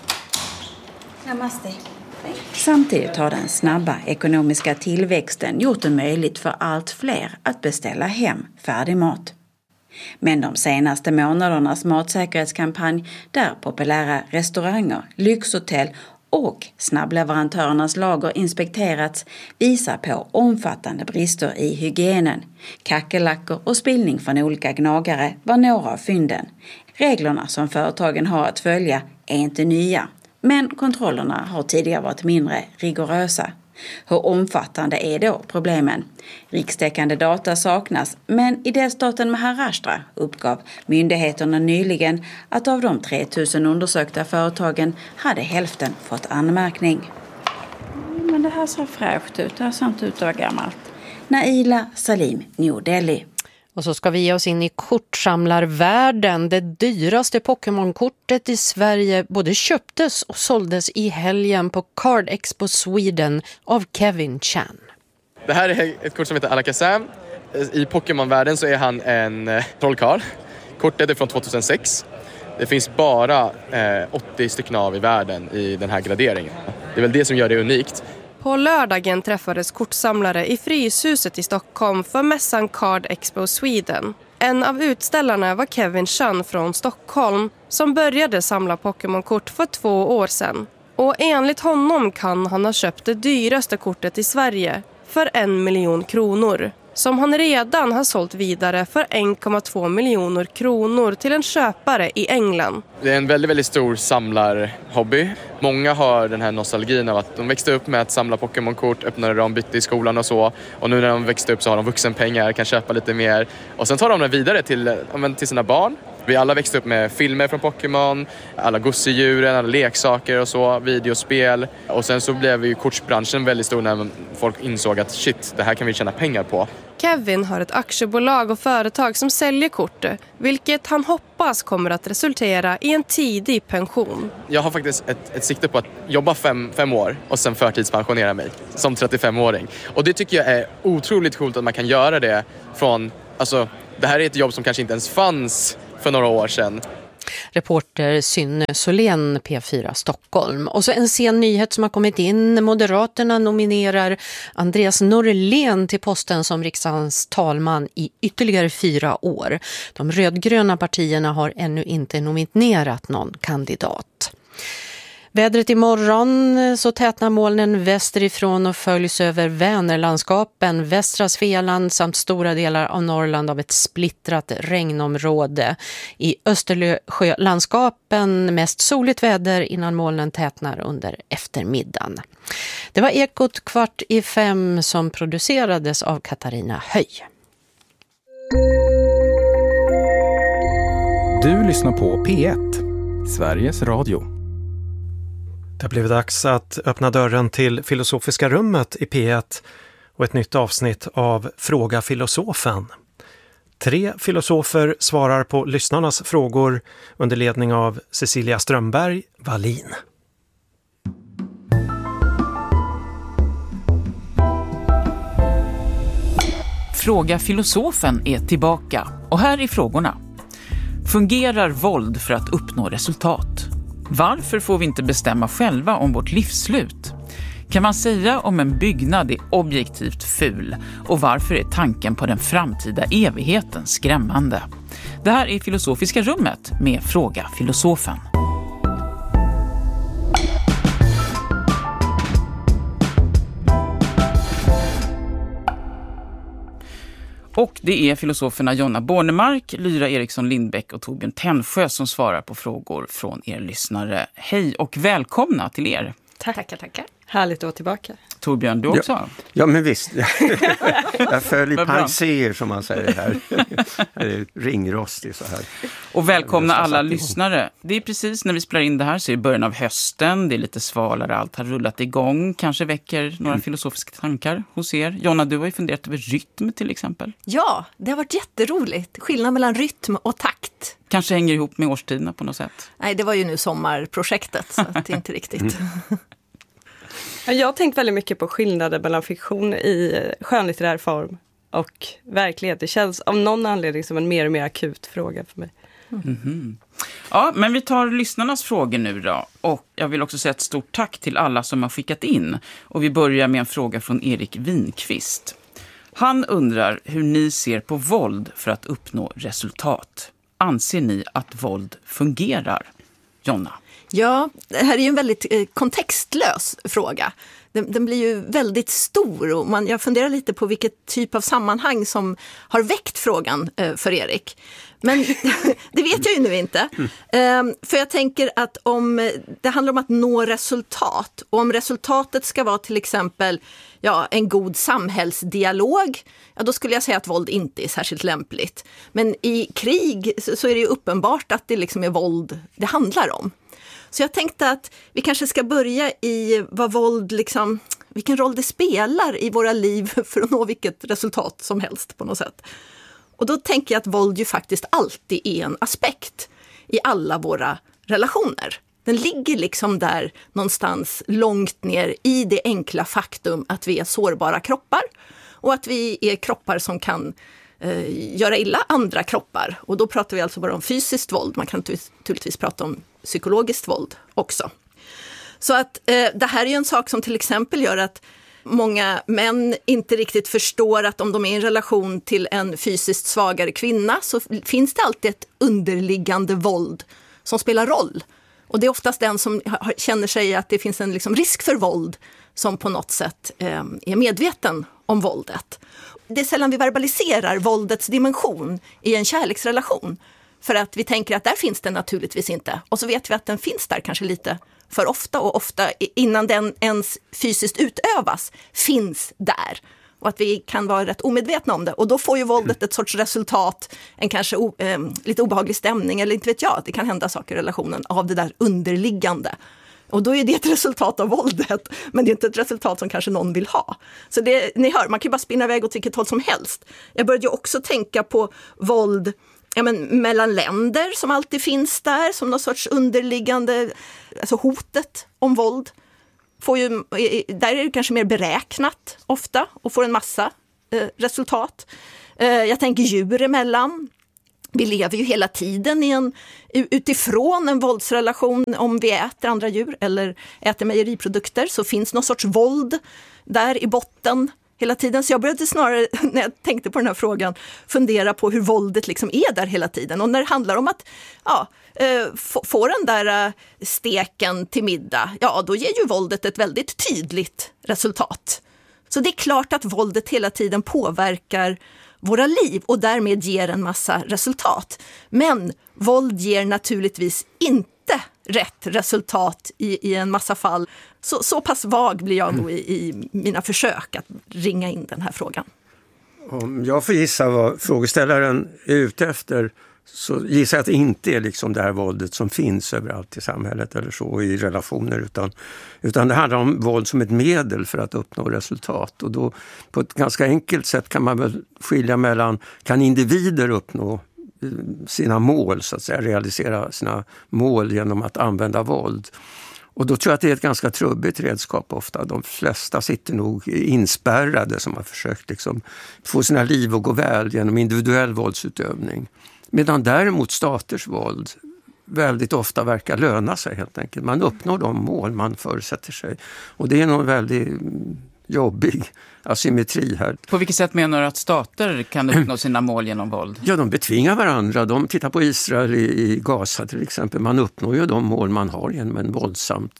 Namaste. Samtidigt har den snabba ekonomiska tillväxten gjort det möjligt för allt fler att beställa hem färdig mat. Men de senaste månadernas matsäkerhetskampanj där populära restauranger, lyxhotell och snabbleverantörernas lager inspekterats visar på omfattande brister i hygienen. Kackerlackor och spillning från olika gnagare var några av fynden. Reglerna som företagen har att följa är inte nya, men kontrollerna har tidigare varit mindre rigorösa. Hur omfattande är då problemen? Rikstäckande data saknas, men i delstaten Maharashtra uppgav myndigheterna nyligen att av de 3000 undersökta företagen hade hälften fått anmärkning. Men det här ser fräscht ut, det här ser inte ut att vara gammalt. Naila Salim, New Delhi. Och så ska vi ge oss in i kortsamlarvärlden. Det dyraste Pokémon-kortet i Sverige både köptes och såldes i helgen på Card Expo Sweden av Kevin Chan. Det här är ett kort som heter Alakazam. I Pokémon-världen så är han en trollkarl. Kortet är från 2006. Det finns bara 80 stycken av i världen i den här graderingen. Det är väl det som gör det unikt. På lördagen träffades kortsamlare i Fryshuset i Stockholm för mässan Card Expo Sweden. En av utställarna var Kevin Chan från Stockholm som började samla Pokémon-kort för 2 år sedan. Och enligt honom kan han ha köpt det dyraste kortet i Sverige för 1 miljon kronor. som han redan har sålt vidare för 1,2 miljoner kronor till en köpare i England. Det är en väldigt, väldigt stor samlarhobby. Många har den här nostalgin av att de växte upp med att samla Pokémon-kort, öppnade dem, bytte i skolan och så. Och nu när de växte upp så har de vuxenpengar, kan köpa lite mer. Och sen tar de det vidare till sina barn. Vi alla växte upp med filmer från Pokémon, alla gosedjuren, alla leksaker och så, videospel. Och sen så blev ju kortsbranschen väldigt stor när folk insåg att shit, det här kan vi tjäna pengar på. Kevin har ett aktiebolag och företag som säljer kort, vilket han hoppas kommer att resultera i en tidig pension. Jag har faktiskt ett sikte på att jobba 5 år och sen förtidspensionera mig som 35-åring. Och det tycker jag är otroligt coolt att man kan göra det från, alltså det här är ett jobb som kanske inte ens fanns för några år sedan. Reporter Synne Solén, P4 Stockholm. Och så en sen nyhet som har kommit in. Moderaterna nominerar Andreas Norlén till posten som riksdagens talman i ytterligare 4 år. De rödgröna partierna har ännu inte nominerat någon kandidat. Vädret imorgon, så tätnar molnen västerifrån och följs över Vänerlandskapen, västra Svealand samt stora delar av Norrland av ett splittrat regnområde. I Östersjölandskapen mest soligt väder innan molnen tätnar under eftermiddagen. Det var Ekot 4:45 som producerades av Katarina Höj. Du lyssnar på P1, Sveriges Radio. Det har blivit dags att öppna dörren till Filosofiska rummet i P1 och ett nytt avsnitt av Fråga filosofen. 3 filosofer svarar på lyssnarnas frågor under ledning av Cecilia Strömberg Wallin. Fråga filosofen är tillbaka och här är frågorna. Fungerar våld för att uppnå resultat? Varför får vi inte bestämma själva om vårt livsslut? Kan man säga om en byggnad är objektivt ful? Och varför är tanken på den framtida evigheten skrämmande? Det här är Filosofiska rummet med Fråga filosofen. Och det är filosoferna Jonna Bornemark, Lyra Eriksson Lindbäck och Torbjörn Tännsjö som svarar på frågor från er lyssnare. Hej och välkomna till er. Tackar. Härligt att vara tillbaka. Torbjörn, du också? Ja men visst. Jag följer panser som man säger här. Ringrostig så här. Och välkomna alla lyssnare. Det är precis när vi spelar in det här så är det början av hösten. Det är lite svalare, allt har rullat igång. Kanske väcker några filosofiska tankar hos er. Jonna, du har ju funderat över rytm till exempel. Ja, det har varit jätteroligt. Skillnad mellan rytm och takt. Kanske hänger ihop med årstiderna på något sätt. Nej, det var ju nu sommarprojektet så det är inte riktigt. Jag har tänkt väldigt mycket på skillnader mellan fiktion i skönlitterär form och verklighet. Det känns av någon anledning som en mer och mer akut fråga för mig. Mm-hmm. Ja, men vi tar lyssnarnas frågor nu då. Och jag vill också säga ett stort tack till alla som har skickat in. Och vi börjar med en fråga från Erik Winqvist. Han undrar hur ni ser på våld för att uppnå resultat. Anser ni att våld fungerar? Jonna? Ja, det här är ju en väldigt kontextlös fråga. Den blir ju väldigt stor och jag funderar lite på vilket typ av sammanhang som har väckt frågan för Erik. Men det vet jag ju nu inte. För jag tänker att om det handlar om att nå resultat och om resultatet ska vara till exempel en god samhällsdialog, då skulle jag säga att våld inte är särskilt lämpligt. Men i krig så är det ju uppenbart att det liksom är våld det handlar om. Så jag tänkte att vi kanske ska börja i vad våld vilken roll det spelar i våra liv för att nå vilket resultat som helst på något sätt. Och då tänker jag att våld ju faktiskt alltid är en aspekt i alla våra relationer. Den ligger liksom där någonstans långt ner i det enkla faktum att vi är sårbara kroppar och att vi är kroppar som kan göra illa andra kroppar. Och då pratar vi alltså bara om fysiskt våld. Man kan naturligtvis prata om psykologiskt våld också. Så att det här är ju en sak som till exempel gör att många män inte riktigt förstår att om de är i en relation till en fysiskt svagare kvinna så finns det alltid ett underliggande våld som spelar roll. Och det är oftast den som känner sig att det finns en risk för våld som på något sätt är medveten om våldet. Det är sällan vi verbaliserar våldets dimension i en kärleksrelation. För att vi tänker att där finns den naturligtvis inte. Och så vet vi att den finns där kanske lite för ofta. Och ofta innan den ens fysiskt utövas finns där. Och att vi kan vara rätt omedvetna om det. Och då får ju våldet ett sorts resultat. En kanske lite obehaglig stämning. Eller inte vet jag. Det kan hända saker i relationen av det där underliggande. Och då är det ett resultat av våldet. Men det är inte ett resultat som kanske någon vill ha. Så det, ni hör, man kan ju bara spinna iväg åt vilket håll som helst. Jag började ju också tänka på våld mellan länder som alltid finns där. Som någon sorts underliggande, alltså hotet om våld. Där är det kanske mer beräknat ofta och får en massa resultat. Jag tänker djur emellan. Vi lever ju hela tiden utifrån en våldsrelation. Om vi äter andra djur eller äter mejeriprodukter så finns någon sorts våld där i botten hela tiden. Så jag började snarare, när jag tänkte på den här frågan, fundera på hur våldet liksom är där hela tiden. Och när det handlar om att få den där steken till middag, då ger ju våldet ett väldigt tydligt resultat. Så det är klart att våldet hela tiden påverkar våra liv och därmed ger en massa resultat. Men våld ger naturligtvis inte rätt resultat i en massa fall. Så pass vag blir jag nog i mina försök att ringa in den här frågan. Om jag får gissa vad frågeställaren är ute efter, så gissar jag att det inte är liksom det här våldet som finns överallt i samhället eller så i relationer, utan det handlar om våld som ett medel för att uppnå resultat. Och då på ett ganska enkelt sätt kan man väl skilja mellan, kan individer uppnå sina mål, så att säga, realisera sina mål genom att använda våld. Och då tror jag att det är ett ganska trubbigt redskap ofta. De flesta sitter nog inspärrade som har försökt liksom få sina liv att gå väl genom individuell våldsutövning. Medan däremot staters våld väldigt ofta verkar löna sig helt enkelt. Man uppnår de mål man förutsätter sig. Och det är nog väldigt jobbig asymmetri här. På vilket sätt menar du att stater kan uppnå sina mål genom våld? Ja, de betvingar varandra. De tittar på Israel i Gaza till exempel. Man uppnår ju de mål man har genom en våldsamt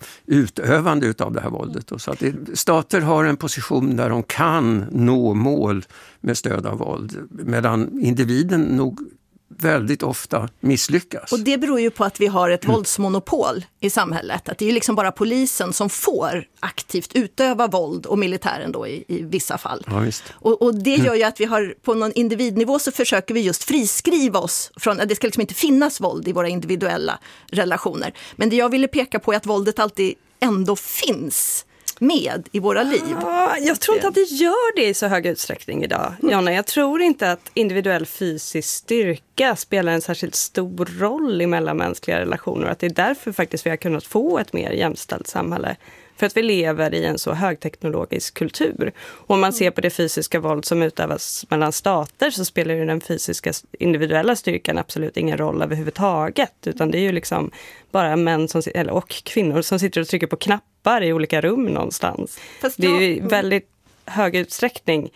utövande utav det här våldet. Så att stater har en position där de kan nå mål med stöd av våld. Medan individen nog väldigt ofta misslyckas. Och det beror ju på att vi har ett våldsmonopol i samhället. Att det är ju liksom bara polisen som får aktivt utöva våld och militären då i vissa fall. Ja, visst. Och det gör ju att vi har på någon individnivå så försöker vi just friskriva oss från att det ska liksom inte finnas våld i våra individuella relationer. Men det jag ville peka på är att våldet alltid ändå finns med i våra liv. Jag tror inte att det gör det i så hög utsträckning idag. Jonna, jag tror inte att individuell fysisk styrka spelar en särskilt stor roll i mellanmänskliga relationer. Att det är därför faktiskt vi har kunnat få ett mer jämställt samhälle. För att vi lever i en så högteknologisk kultur. Och om man ser på det fysiska våld som utövas mellan stater så spelar ju den fysiska individuella styrkan absolut ingen roll överhuvudtaget. Utan det är ju liksom bara män och kvinnor som sitter och trycker på knappar i olika rum någonstans. Det är ju väldigt hög utsträckning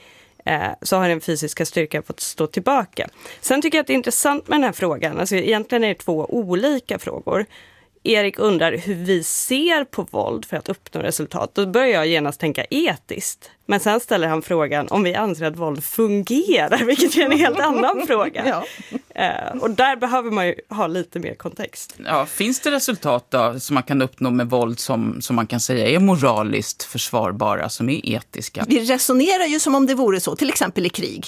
så har den fysiska styrkan fått stå tillbaka. Sen tycker jag att det är intressant med den här frågan. Alltså egentligen är det två olika frågor. Erik undrar hur vi ser på våld för att uppnå resultat. Då börjar jag genast tänka etiskt. Men sen ställer han frågan om vi anser att våld fungerar, vilket är en helt annan fråga. Och där behöver man ju ha lite mer kontext. Ja, finns det resultat då, som man kan uppnå med våld som man kan säga är moraliskt försvarbara, som är etiska? Vi resonerar ju som om det vore så, till exempel i krig.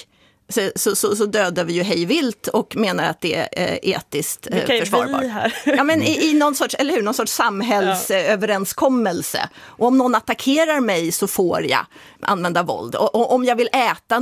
Så dödar vi ju hejvilt och menar att det är etiskt försvarbart. Ja, men i någon sorts, eller hur, någon sorts samhällsöverenskommelse. Och om någon attackerar mig så får jag använda våld. Och om jag vill äta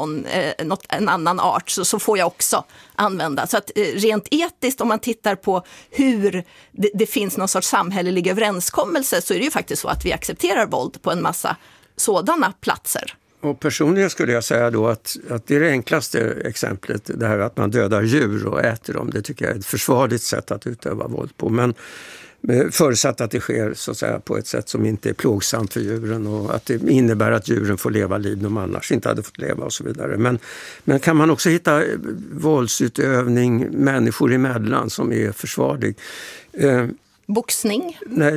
en annan art så får jag också använda. Så att rent etiskt, om man tittar på hur det finns någon sorts samhällelig överenskommelse, så är det ju faktiskt så att vi accepterar våld på en massa sådana platser. Och personligen skulle jag säga då att det är det enklaste exemplet, det här att man dödar djur och äter dem. Det tycker jag är ett försvarligt sätt att utöva våld på. Men förutsatt att det sker så att säga på ett sätt som inte är plågsamt för djuren och att det innebär att djuren får leva liv de annars inte hade fått leva och så vidare. Men kan man också hitta våldsutövning människor emellan som är försvarlig? Boxning?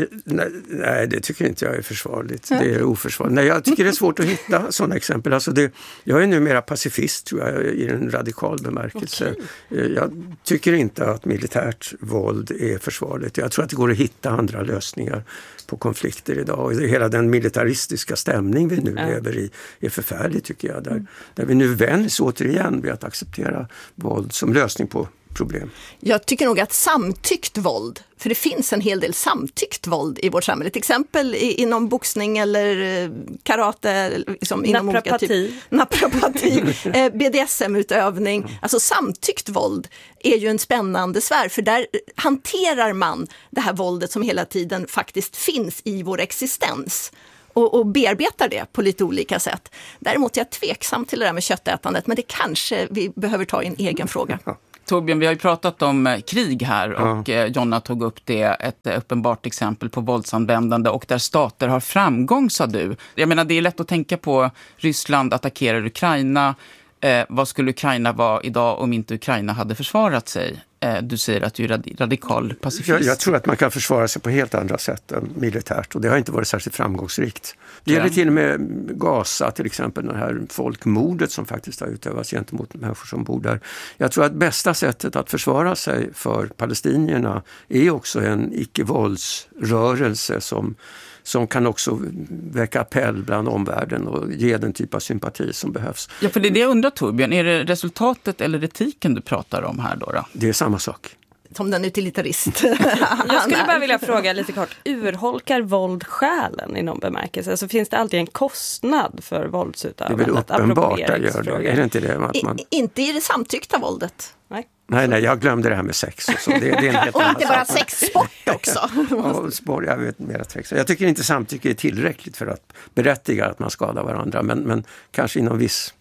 Nej, det tycker inte jag är försvarligt. Det är oförsvarligt. Nej, jag tycker det är svårt att hitta sådana exempel. Alltså jag är numera pacifist, tror jag, i en radikal bemärkelse. Okay. Jag tycker inte att militärt våld är försvarligt. Jag tror att det går att hitta andra lösningar på konflikter idag. Och hela den militaristiska stämning vi nu lever i är förfärlig, tycker jag. Där vi nu vänds återigen vid att acceptera våld som lösning på problem. Jag tycker nog att samtyckt våld, för det finns en hel del samtyckt våld i vårt samhälle, till exempel inom boxning eller karate, liksom inom naprapati, BDSM-utövning. Alltså samtyckt våld är ju en spännande sfär, för där hanterar man det här våldet som hela tiden faktiskt finns i vår existens. Och bearbetar det på lite olika sätt. Däremot är jag tveksam till det där med köttätandet, men det kanske vi behöver ta i en egen fråga. Torbjörn, vi har ju pratat om krig här och Jonna tog upp det, ett uppenbart exempel på våldsanvändande och där stater har framgång, sa du. Jag menar, det är lätt att tänka på Ryssland attackerar Ukraina. Vad skulle Ukraina vara idag om inte Ukraina hade försvarat sig? Du säger att du är radikal pacifist. Jag tror att man kan försvara sig på helt andra sätt än militärt, och det har inte varit särskilt framgångsrikt. Det gäller till och med Gaza, till exempel, det här folkmordet som faktiskt har utövats gentemot människor som bor där. Jag tror att bästa sättet att försvara sig för palestinierna är också en icke-våldsrörelse som kan också väcka appell bland omvärlden och ge den typ av sympati som behövs. Ja, för det är det jag undrar, Torbjörn. Är det resultatet eller etiken du pratar om här då? Det är samma sak. Som den utilitarist. Jag skulle bara vilja fråga lite kort. Urholkar våld själen i någon bemärkelse? Alltså, finns det alltid en kostnad för våldsutövandet? Det är väl uppenbart att göra det. Är det inte det? Att man... Inte i det samtyckta våldet. Nej, jag glömde det här med sex och så. Det är en helt och inte bara sexsport också. Sport, jag vet mer tveksam. Jag tycker inte samtycke är tillräckligt för att berättiga att man skadar varandra, men kanske inom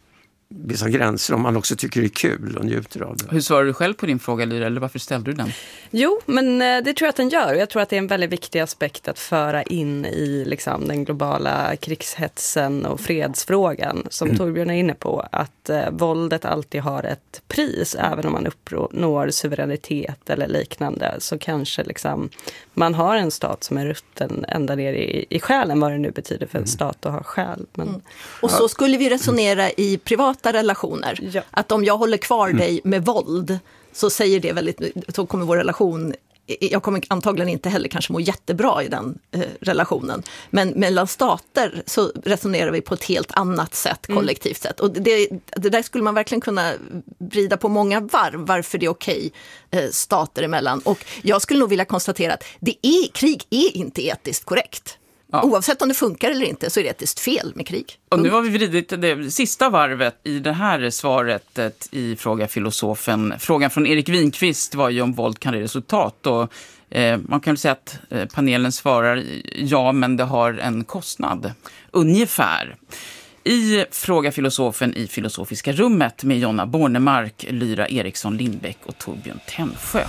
vissa gränser, om man också tycker det är kul och njuter av det. Hur svarar du själv på din fråga, Lyra, eller varför ställde du den? Jo, men det tror jag att den gör. Jag tror att det är en väldigt viktig aspekt att föra in i liksom, den globala krigshetsen och fredsfrågan, som Torbjörn är inne på, att våldet alltid har ett pris, även om man uppnår suveränitet eller liknande, så kanske liksom, man har en stat som är rutten ända ner i själen, vad det nu betyder för en stat att ha själ. Men... Och så skulle vi resonera i privata relationer. Ja. Att om jag håller kvar dig med våld, så säger det så kommer vår relation, jag kommer antagligen inte heller kanske må jättebra i den relationen. Men mellan stater så resonerar vi på ett helt annat sätt, kollektivt sätt. Och det där skulle man verkligen kunna vrida på många varv, varför det är okej stater emellan. Och jag skulle nog vilja konstatera att krig är inte etiskt korrekt. Ja. Oavsett om det funkar eller inte så är det etiskt fel med krig. Och nu har vi vridit det sista varvet i det här svaret i Fråga filosofen. Frågan från Erik Winqvist var ju om våld kan ge resultat. Och, man kan säga att panelen svarar ja, men det har en kostnad. Ungefär. I Fråga filosofen i Filosofiska rummet med Jonna Bornemark, Lyra Eriksson Lindbäck och Torbjörn Tännsjö.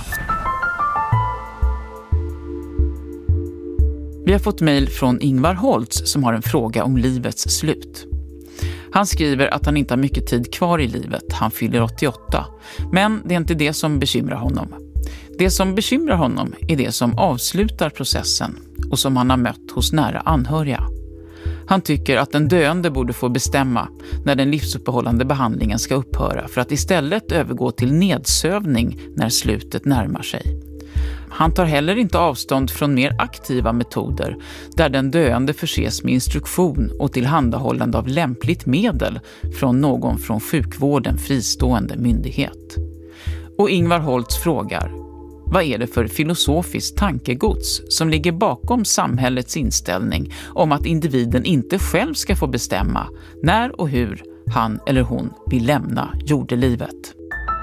Vi har fått mejl från Ingvar Holtz som har en fråga om livets slut. Han skriver att han inte har mycket tid kvar i livet. Han fyller 88. Men det är inte det som bekymrar honom. Det som bekymrar honom är det som avslutar processen och som han har mött hos nära anhöriga. Han tycker att den döende borde få bestämma när den livsuppehållande behandlingen ska upphöra för att istället övergå till nedsövning när slutet närmar sig. Han tar heller inte avstånd från mer aktiva metoder där den döende förses med instruktion och tillhandahållande av lämpligt medel från någon från sjukvården fristående myndighet. Och Ingvar Holtz frågar, vad är det för filosofiskt tankegods som ligger bakom samhällets inställning om att individen inte själv ska få bestämma när och hur han eller hon vill lämna jordelivet?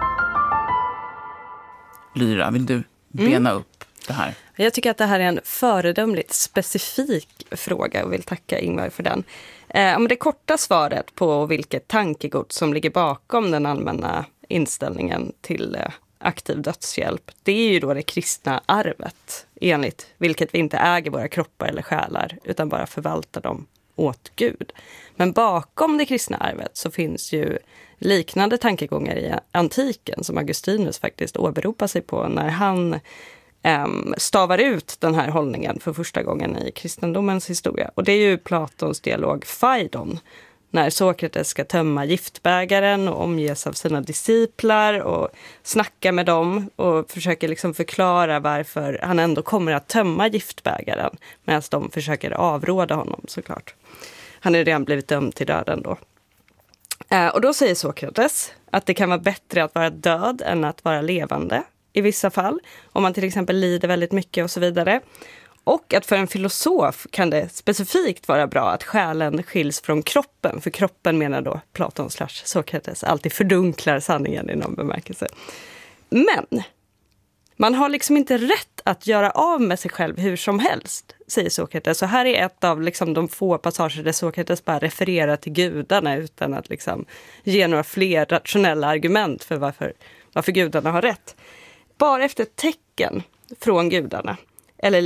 Lyra, vill du bena upp det här? Jag tycker att det här är en föredömligt specifik fråga och vill tacka Ingvar för den. Det korta svaret på vilket tankegods som ligger bakom den allmänna inställningen till aktiv dödshjälp, det är ju då det kristna arvet, enligt vilket vi inte äger våra kroppar eller själar utan bara förvaltar dem åt Gud. Men bakom det kristna arvet så finns ju liknande tankegångar i antiken som Augustinus faktiskt åberopar sig på när han stavar ut den här hållningen för första gången i kristendomens historia. Och det är ju Platons dialog Phaidon, när Sokrates ska tömma giftbägaren och omges av sina disciplar och snacka med dem och försöker liksom förklara varför han ändå kommer att tömma giftbägaren, medan de försöker avråda honom såklart. Han är redan blivit dömd till döden då. Och då säger Sokrates att det kan vara bättre att vara död än att vara levande i vissa fall, om man till exempel lider väldigt mycket och så vidare. Och att för en filosof kan det specifikt vara bra att själen skiljs från kroppen, för kroppen menar då Platon / Sokrates alltid fördunklar sanningen i någon bemärkelse. Men man har liksom inte rätt att göra av med sig själv hur som helst, säger Sokrates. Så här är ett av liksom de få passager där Sokrates bara refererar till gudarna utan att liksom ge några fler rationella argument för varför gudarna har rätt. Bara efter tecken från gudarna, eller